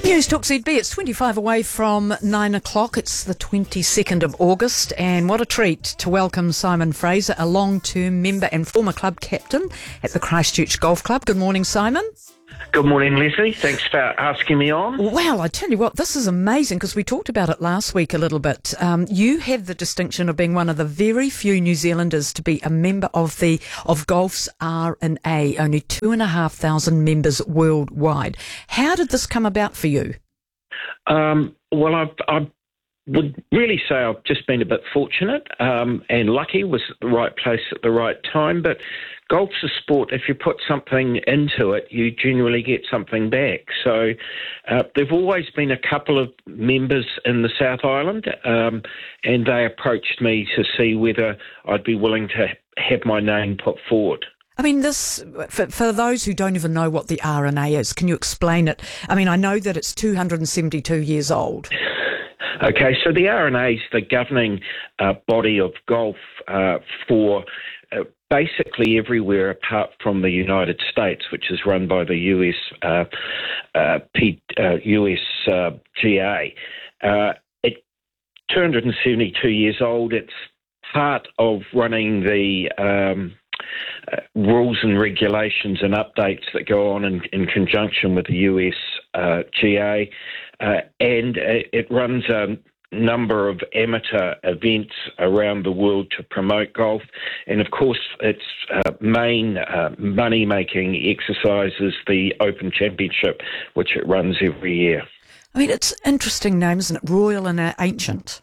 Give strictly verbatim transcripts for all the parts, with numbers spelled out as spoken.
News Talk Z B, it's twenty-five away from nine o'clock. It's the twenty-second of August, and what a treat to welcome Simon Fraser, a long-term member and former club captain at the Christchurch Golf Club. Good morning, Simon. Good morning, Leslie. Thanks for asking me on. Well, I tell you what, this is amazing because we talked about it last week a little bit. Um, you have the distinction of being one of the very few New Zealanders to be a member of the of golf's R and A, only two and a half thousand members worldwide. How did this come about for you? Um, well, I've, I would really say I've just been a bit fortunate um, and lucky, was at the right place at the right time, but golf's a sport, if you put something into it, you generally get something back. So uh, there've always been a couple of members in the South Island, um, and they approached me to see whether I'd be willing to have my name put forward. I mean, this, for, for those who don't even know what the R and A is, can you explain it? I mean, I know that it's two hundred seventy-two years old. Okay, so the R and A is the governing uh, body of golf uh, for uh, basically everywhere apart from the United States, which is run by the U S uh, uh, P, uh, U S uh, G A. Uh, it's two hundred seventy-two years old. It's part of running the um, uh, rules and regulations and updates that go on in, in conjunction with the U S uh, G A, uh, and it, it runs a number of amateur events around the world to promote golf, and of course its uh, main uh, money-making exercise is the Open Championship, which it runs every year. I mean, it's an interesting name, isn't it? Royal and Ancient.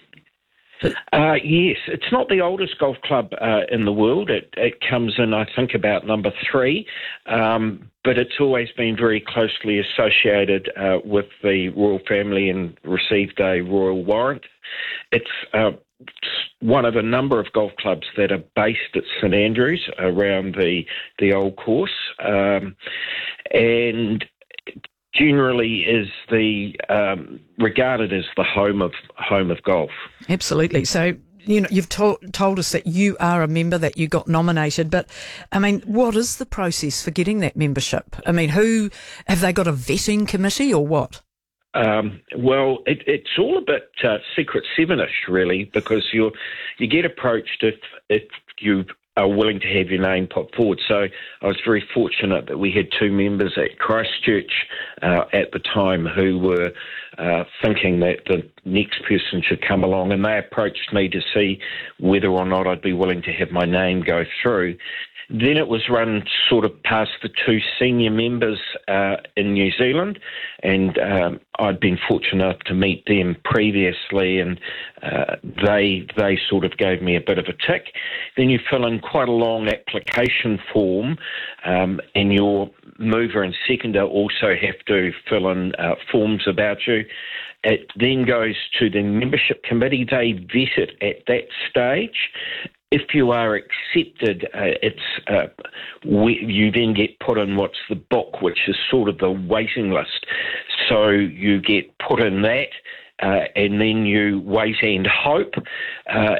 Uh, yes, it's not the oldest golf club uh, in the world. It, it comes in, I think, about number three, um, but it's always been very closely associated uh, with the royal family and received a royal warrant. It's uh, one of a number of golf clubs that are based at St Andrews around the the old course, um, and generally is the um, regarded as the home of home of golf. Absolutely. So, you know, you've to- told us that you are a member, that you got nominated, but I mean, what is the process for getting that membership? I mean, who have they got a vetting committee or what? Um, well, it, it's all a bit uh, Secret Seven-ish, really, because you you get approached if if you are willing to have your name put forward. So I was very fortunate that we had two members at Christchurch uh, at the time who were uh, thinking that the next person should come along, and they approached me to see whether or not I'd be willing to have my name go through. Then it was run sort of past the two senior members uh, in New Zealand, and um, I'd been fortunate enough to meet them previously, and uh, they they sort of gave me a bit of a tick. Then you fill in quite a long application form, um, and your mover and seconder also have to fill in uh, forms about you. It then goes to the membership committee. They vet it at that stage. If you are accepted, uh, it's uh, we, you then get put in what's the book, which is sort of the waiting list. So you get put in that, uh, and then you wait and hope. Uh,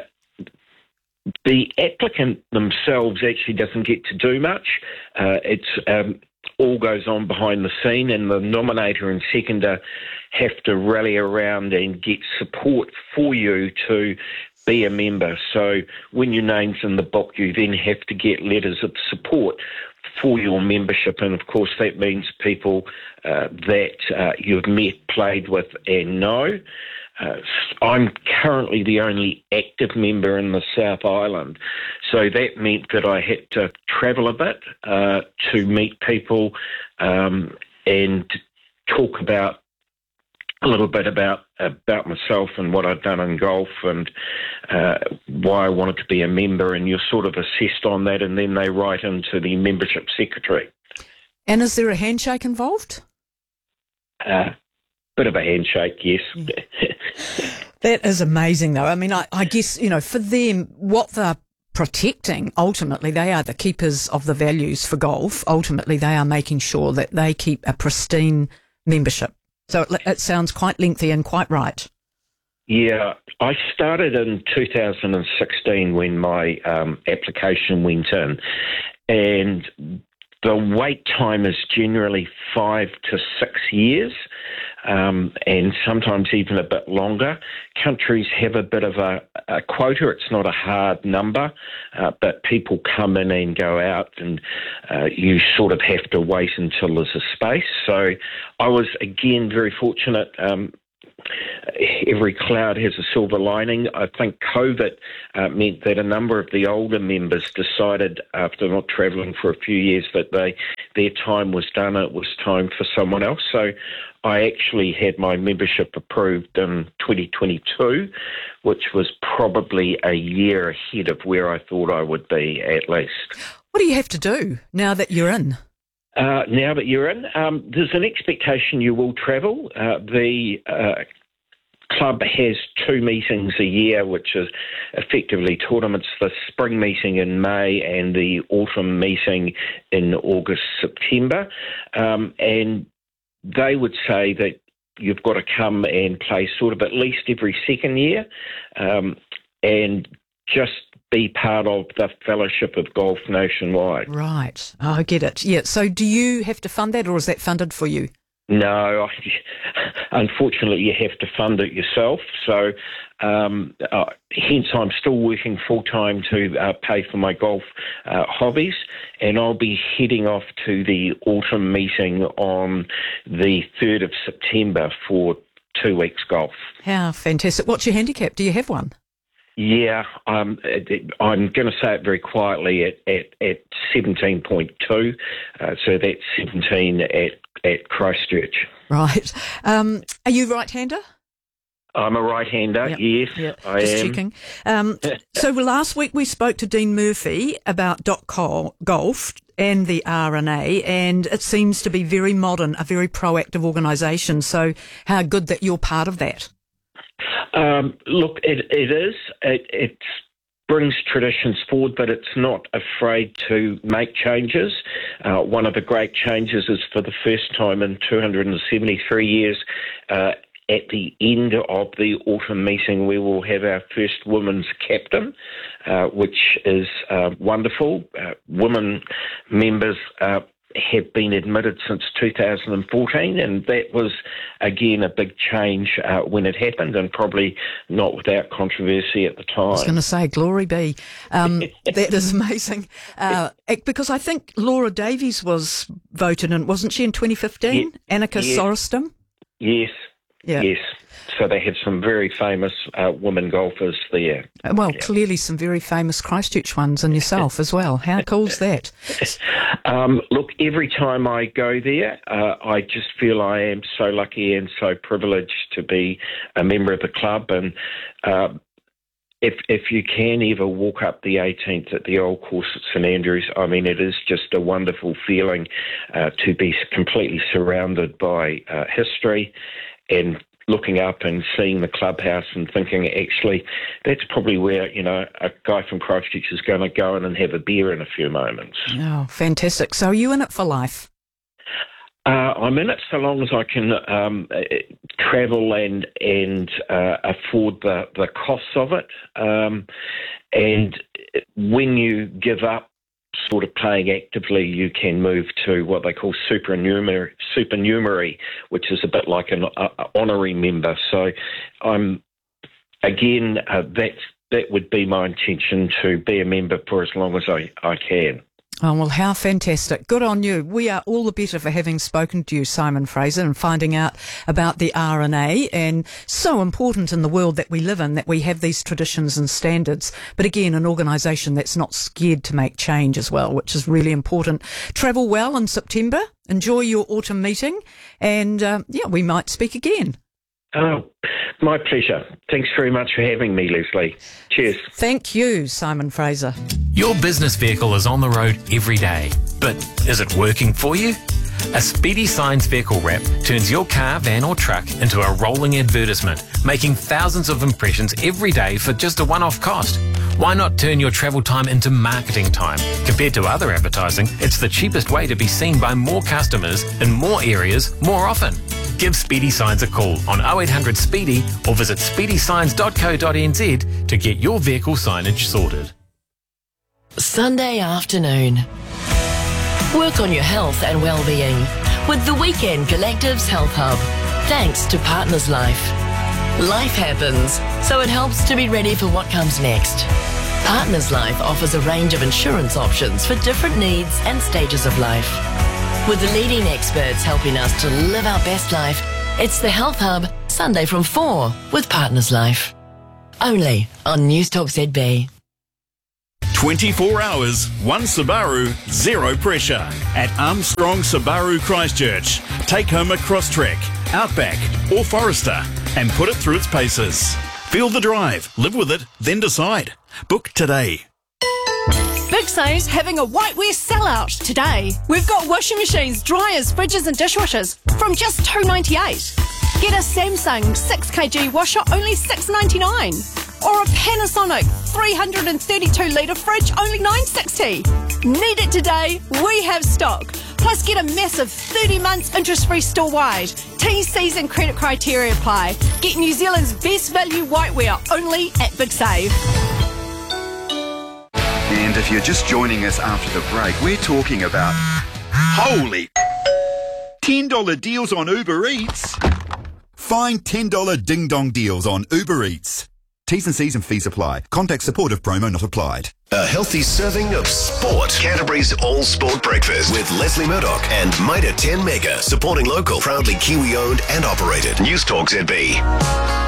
the applicant themselves actually doesn't get to do much. Uh, it's um, all goes on behind the scene, and the nominator and seconder have to rally around and get support for you to be a member. So when your name's in the book, you then have to get letters of support for your membership, and of course that means people uh, that uh, you've met, played with and know. Uh, I'm currently the only active member in the South Island, so that meant that I had to travel a bit uh, to meet people um, and talk about a little bit about about myself and what I've done in golf and uh, why I wanted to be a member, and you're sort of assessed on that, and then they write into the membership secretary. And is there a handshake involved? Uh, bit of a handshake, yes. Yeah. That is amazing, though. I mean, I, I guess, you know, for them, what they're protecting, ultimately, they are the keepers of the values for golf. Ultimately, they are making sure that they keep a pristine membership. So it, it sounds quite lengthy and quite right. Yeah, I started in two thousand sixteen when my um, application went in, and the wait time is generally five to six years. um, and sometimes even a bit longer. Countries have a bit of a, a quota. It's not a hard number, uh, but people come in and go out, and uh, you sort of have to wait until there's a space. So I was, again, very fortunate. Um, Every cloud has a silver lining. I think COVID uh, meant that a number of the older members decided, after not travelling for a few years, that they their time was done. It was time for someone else. So I actually had my membership approved in twenty twenty-two, which was probably a year ahead of where I thought I would be, at least. What do you have to do now that you're in? Uh, now that you're in, um, there's an expectation you will travel. Uh, the uh, club has two meetings a year, which is effectively tournaments, the spring meeting in May and the autumn meeting in August, September. Um, and they would say that you've got to come and play sort of at least every second year um, and just be part of the Fellowship of Golf nationwide. Right. Oh, I get it. Yeah. So do you have to fund that, or is that funded for you? No, unfortunately, you have to fund it yourself. So, um, uh, hence, I'm still working full time to uh, pay for my golf uh, hobbies, and I'll be heading off to the autumn meeting on the third of September for two weeks golf. How fantastic! What's your handicap? Do you have one? Yeah, um, I'm going to say it very quietly at, at, at seventeen point two, uh, so that's seventeen at, at Christchurch. Right. Um, are you right-hander? I'm a right-hander, yep. Yes, yep. I Just am. checking. Um, so last week we spoke to Dean Murphy about .golf and the R N A, and it seems to be very modern, a very proactive organisation. So how good that you're part of that. Um, look, it, it is. It, it brings traditions forward, but it's not afraid to make changes. Uh, one of the great changes is, for the first time in two hundred seventy-three years, uh, at the end of the autumn meeting, we will have our first women's captain, uh, which is uh, wonderful. Uh, women members uh, have been admitted since two thousand fourteen, and that was, again, a big change uh, when it happened, and probably not without controversy at the time. I was going to say, glory be. Um, that is amazing. Uh, because I think Laura Davies was voted in, wasn't she, in twenty fifteen? Yeah. Annika yeah. Sorostam? Yes. Yeah. Yes. So they had some very famous uh, women golfers there. Well, yeah. clearly some very famous Christchurch ones, and yourself as well. How cool's that? Um, look, every time I go there, uh, I just feel I am so lucky and so privileged to be a member of the club. And uh, if if you can ever walk up the eighteenth at the old course at St Andrews, I mean, it is just a wonderful feeling uh, to be completely surrounded by uh, history, and looking up and seeing the clubhouse and thinking, actually, that's probably where, you know, a guy from Christchurch is going to go in and have a beer in a few moments. Oh, fantastic. So are you in it for life? Uh, I'm in it so long as I can um, travel and and uh, afford the, the costs of it. Um, and when you give up sort of playing actively, you can move to what they call supernumerary, supernumerary, which is a bit like an uh, honorary member. So I'm, again, uh, that's, that would be my intention, to be a member for as long as I, I can. Oh, well, how fantastic. Good on you. We are all the better for having spoken to you, Simon Fraser, and finding out about the R N A, and so important in the world that we live in, that we have these traditions and standards. But again, an organisation that's not scared to make change as well, which is really important. Travel well in September. Enjoy your autumn meeting. And, uh, yeah, we might speak again. Oh, my pleasure. Thanks very much for having me, Leslie. Cheers. Thank you, Simon Fraser. Your business vehicle is on the road every day, but is it working for you? A Speedy Signs vehicle wrap turns your car, van or truck into a rolling advertisement, making thousands of impressions every day for just a one-off cost. Why not turn your travel time into marketing time? Compared to other advertising, it's the cheapest way to be seen by more customers in more areas more often. Give Speedy Signs a call on oh eight hundred Speedy or visit speedy signs dot co dot n z to get your vehicle signage sorted. Sunday afternoon. Work on your health and well-being with the Weekend Collectives Health Hub. Thanks to Partners Life. Life happens, so it helps to be ready for what comes next. Partners Life offers a range of insurance options for different needs and stages of life. With the leading experts helping us to live our best life, it's the Health Hub, Sunday from four with Partners Life. Only on Newstalk Z B. twenty-four hours, one Subaru, zero pressure. At Armstrong Subaru Christchurch. Take home a Crosstrek, Outback or Forester and put it through its paces. Feel the drive, live with it, then decide. Book today. Big Save's having a whiteware sellout today. We've got washing machines, dryers, fridges and dishwashers from just two dollars ninety-eight. Get a Samsung six kilogram washer, only six dollars ninety-nine. Or a Panasonic three hundred thirty-two litre fridge, only nine dollars sixty. Need it today? We have stock. Plus get a massive thirty months interest-free store-wide. T, Cs and credit criteria apply. Get New Zealand's best value whiteware, only at Big Save. And if you're just joining us after the break, we're talking about holy ten dollar deals on Uber Eats. Find ten dollar ding-dong deals on Uber Eats. T's and C's and fees apply. Contact supportive promo not applied. A healthy serving of sport. Canterbury's All Sport Breakfast with Leslie Murdoch and Mitre ten Mega. Supporting local, proudly Kiwi owned and operated. Newstalk Z B.